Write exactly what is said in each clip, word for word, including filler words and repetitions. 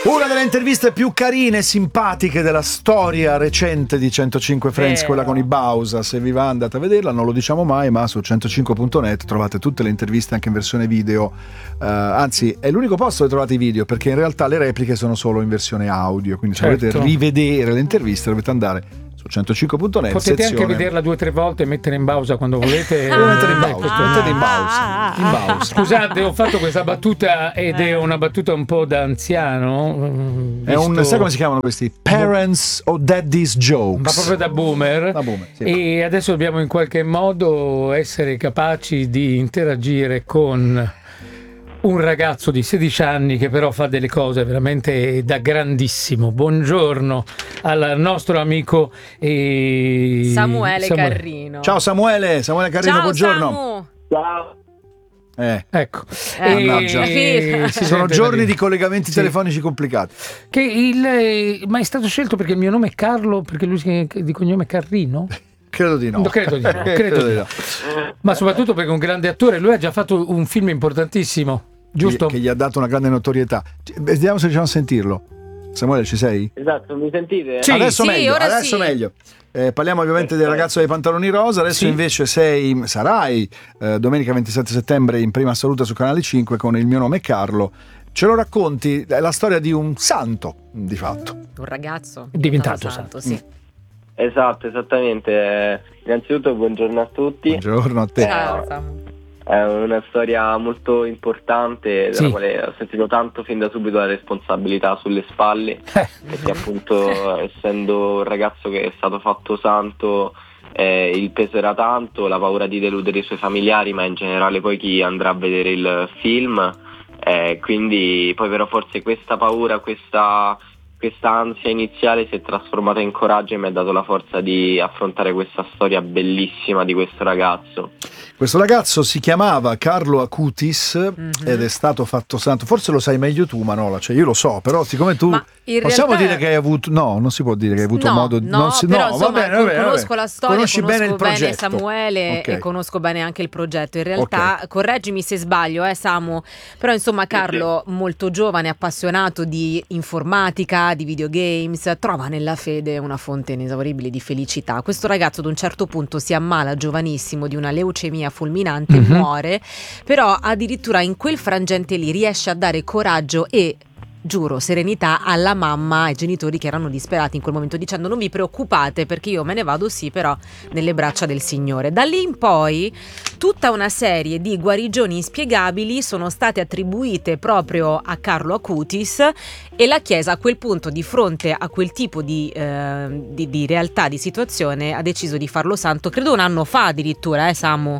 Una delle interviste più carine e simpatiche della storia recente di centocinque Friends, Vero. quella con i Bausa. Se vi va andate a vederla, non lo diciamo mai, ma su centocinque punto net trovate tutte le interviste anche in versione video. Uh, anzi, è l'unico posto dove trovate i video, perché in realtà le repliche sono solo in versione audio, quindi se Certo. volete rivedere le interviste dovete andare su centocinque punto net. Potete sezione... anche vederla due o tre volte e mettere in pausa quando volete. Devo mettere in pausa, Ah, mettete in pausa, in pausa. Scusate, ho fatto questa battuta ed è una battuta un po' da anziano. È un, visto- sai come si chiamano questi? Parents o daddy's jokes. Ma proprio da boomer. Da boomer, sì. E adesso dobbiamo in qualche modo essere capaci di interagire con un ragazzo di sedici anni che però fa delle cose veramente da grandissimo. Buongiorno al nostro amico eh, Samuele Carrino. Ciao Samuele, Samuele Carrino, Ciao, buongiorno. Samu. Ciao. Eh, Ecco, Eh, mannaggia. si sono sente giorni da di dire. collegamenti Sì. telefonici complicati. Che il, eh, ma è stato scelto perché il mio nome è Carlo, perché lui si- di cognome è Carrino? Credo di no. No, credo di no, credo di no. Ma soprattutto perché è un grande attore, lui ha già fatto un film importantissimo, giusto? Che gli ha dato una grande notorietà. Vediamo se riusciamo a sentirlo. Samuele, ci sei? Esatto, mi sentite? Sì. adesso Sì, meglio, ora adesso sì. meglio. Eh, parliamo ovviamente del ragazzo dei pantaloni rosa. Adesso Sì. invece sei, sarai eh, domenica ventisette settembre in prima assoluta su Canale cinque con Il mio nome è Carlo. Ce lo racconti? È la storia di un santo, di fatto. Un ragazzo È diventato santo, sì. Esatto, esattamente. Eh, Innanzitutto buongiorno a tutti. Buongiorno a te. Ciao Samu. È una storia molto importante della Sì. quale ho sentito tanto fin da subito la responsabilità sulle spalle, Eh, perché appunto essendo un ragazzo che è stato fatto santo eh, il peso era tanto, la paura di deludere i suoi familiari, ma in generale poi chi andrà a vedere il film, eh, quindi poi però forse questa paura, questa questa ansia iniziale si è trasformata in coraggio e mi ha dato la forza di affrontare questa storia bellissima di questo ragazzo. Questo ragazzo si chiamava Carlo Acutis Mhm. ed è stato fatto santo. Forse lo sai meglio tu, Manola, cioè io lo so, però siccome tu Ma in possiamo realtà- dire che hai avuto no, non si può dire che hai avuto no, modo no, non si, però no, insomma, va bene, va bene, va conosco bene. la storia, Conosci conosco bene il progetto. Samuele Ok. e conosco bene anche il progetto. In realtà, correggimi se sbaglio, eh Samu, però insomma Carlo, molto giovane, appassionato di informatica, di videogames, trova nella fede una fonte inesauribile di felicità. Questo ragazzo ad un certo punto si ammala giovanissimo di una leucemia fulminante, Mhm. muore, però addirittura in quel frangente lì riesce a dare coraggio e giuro, serenità alla mamma, ai genitori che erano disperati in quel momento dicendo non vi preoccupate perché io me ne vado sì però nelle braccia del Signore. Da lì in poi tutta una serie di guarigioni inspiegabili sono state attribuite proprio a Carlo Acutis e la Chiesa a quel punto di fronte a quel tipo di, eh, di, di realtà, di situazione ha deciso di farlo santo, credo un anno fa addirittura, eh Samu?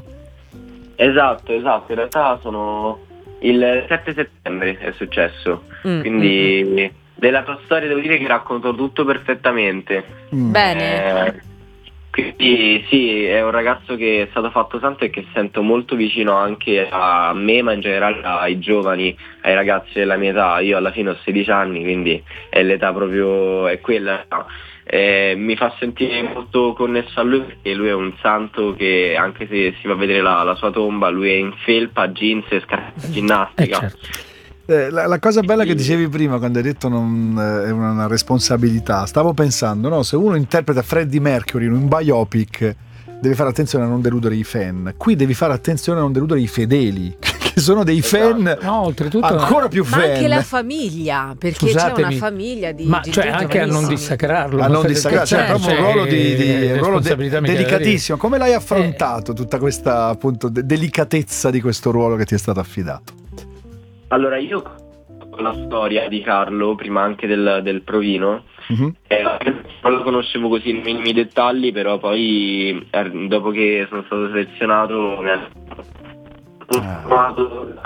Esatto, esatto, in realtà sono il sette settembre è successo, Mm, quindi della tua storia devo dire che racconto tutto perfettamente. Mm. Bene. Eh, quindi sì, è un ragazzo che è stato fatto santo e che sento molto vicino anche a me, ma in generale ai giovani, ai ragazzi della mia età. Io alla fine ho sedici anni, quindi è l'età proprio, è quella. Eh, mi fa sentire molto connesso a lui perché lui è un santo che anche se si va a vedere la, la sua tomba, lui è in felpa, jeans e scarpe di eh, ginnastica. certo. Eh, la, la cosa bella che dicevi prima quando hai detto non, eh, è una, una responsabilità, stavo pensando, no, se uno interpreta Freddie Mercury in un biopic deve fare attenzione a non deludere i fan, qui devi fare attenzione a non deludere i fedeli che sono dei fan No, oltretutto ancora più Ma fan. anche la famiglia, perché c'è Scusatemi, una famiglia di ma di cioè gente anche a non giovanissimi. dissacrarlo, a ma non fate dissacrare, cioè, è scherzare, proprio un ruolo di, di- eh, un ruolo de- responsabilità mica da delicatissimo. Come l'hai affrontato tutta questa appunto de- delicatezza di questo ruolo che ti è stato affidato? Allora io con la storia di Carlo, prima anche del, del provino, Mhm. eh, non lo conoscevo così nei minimi dettagli, però poi eh, dopo che sono stato selezionato mi hanno informato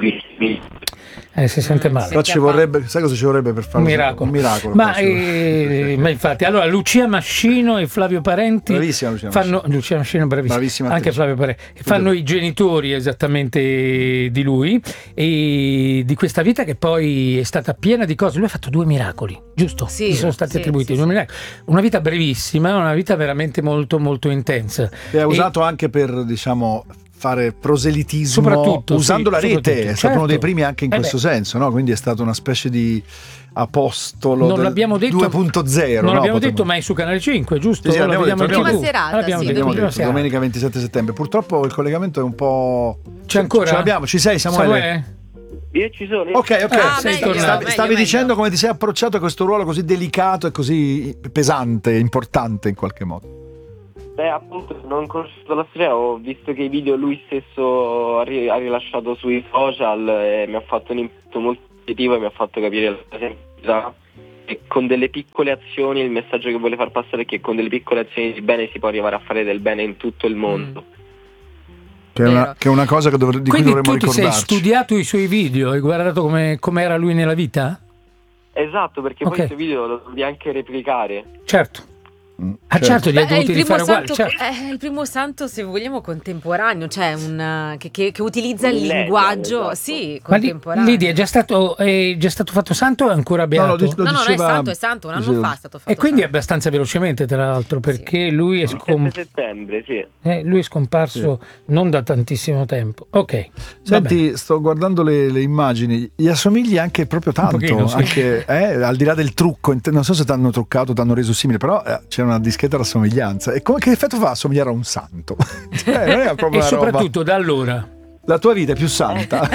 Eh, si sente male. Però ci vorrebbe, sai cosa ci vorrebbe per fare Un miracolo. Un miracolo Ma, qua, ci eh, ma infatti, allora Lucia Mascino e Flavio Parenti Bravissima Lucia fanno Lucia Mascino, bravissima, Bravissima anche attrice. Flavio Parenti fanno i genitori esattamente di lui e di questa vita che poi è stata piena di cose. Lui ha fatto due miracoli, giusto? Sì, Gli sono stati sì, attribuiti sì, due sì. miracoli. Una vita brevissima, una vita veramente molto molto intensa. È E- usato anche per, diciamo, fare proselitismo Soprattutto, usando sì, la rete, soprattutto. è stato Certo. uno dei primi anche in Eh questo beh. senso, no? Quindi è stato una specie di apostolo Non del l'abbiamo detto, due punto zero. non no? l'abbiamo Potremmo- detto, ma è su Canale cinque, giusto? Sì, sì, Lo abbiamo vediamo detto, in abbiamo TV. detto. Prima serata, L'abbiamo sì, detto, Abbiamo prima detto, serata. domenica ventisette settembre. Purtroppo il collegamento è un po'. C'è ancora? Ce l'abbiamo, ci sei Samuele? Samuele? Io ci sono. Ok, ok. Ah, meglio, stavi, meglio, stavi meglio. dicendo come ti sei approcciato a questo ruolo così delicato e così pesante, importante in qualche modo. Beh, appunto, non conosco la storia, ho visto che i video lui stesso ha, ri- ha rilasciato sui social e mi ha fatto un impatto molto positivo e mi ha fatto capire la semplicità. E con delle piccole azioni, il messaggio che vuole far passare è che con delle piccole azioni di bene si può arrivare a fare del bene in tutto il mondo. Che è, una, Vero. che è una cosa che dovre- di Quindi cui tu dovremmo ti sei ricordarci. studiato i suoi video, hai guardato come era lui nella vita? Esatto, perché Ok. poi i suoi video lo devi anche replicare. Certo. Mm, Ah certo, li hai Beh, è il dovuti primo, rifare uguali. santo, Certo. è il primo santo, se vogliamo, contemporaneo, cioè un, che, che- che utilizza il Millennial, linguaggio, esatto. sì, Ma Li- contemporaneo. Lidia è già stato, è già stato fatto santo o è ancora No, beato? lo dic- lo No, no, no, è diceva- santo, è santo, un anno diceva- fa è stato fatto. E quindi santo. abbastanza velocemente, tra l'altro, perché lui, è Il scom- sette settembre, sì. eh, lui è scomparso non da tantissimo tempo. Ok. va bene. Senti, sto guardando le, le immagini, gli assomigli anche proprio tanto, pochino, sì. anche, eh, al di là del trucco, int- non so se ti hanno truccato, ti hanno reso simile, però eh, c'è una discreta rassomiglianza. E come, che effetto fa assomigliare a un santo? Cioè, non è proprio E una roba- soprattutto da allora. La tua vita è più santa.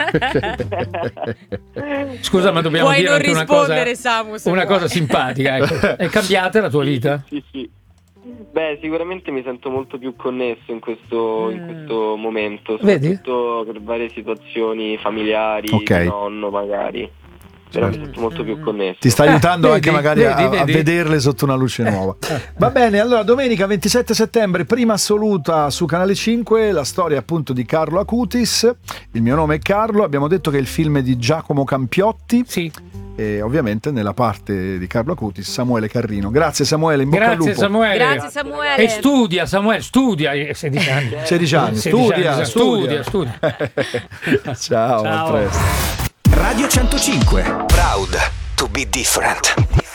Scusa, ma dobbiamo Puoi dire non anche una cosa, rispondere, Samu, se una vuoi. cosa simpatica. Ecco. È cambiata la tua vita? Sì, sì. Beh, sicuramente mi sento molto più connesso in questo, in Mm. questo momento, Vedi? soprattutto per varie situazioni familiari, Ok. di nonno magari. Però mi Certo. sento molto più connesso. Ti sta aiutando Vedi, anche magari a- vedi, a, vedi? vederle sotto una luce nuova. Va bene, allora domenica ventisette settembre, prima assoluta su Canale cinque, la storia appunto di Carlo Acutis. Il mio nome è Carlo, abbiamo detto che il film è di Giacomo Campiotti Sì. e ovviamente nella parte di Carlo Acutis Samuele Carrino. Grazie Samuele, in bocca al Grazie lupo. Samuele. Grazie Samuele. E studia, Samuele, studia. hai sedici anni. sedici anni, sedici studia, anni, studia, studia, studia. Ciao, Ciao. a presto. Radio centocinque. Proud to be different.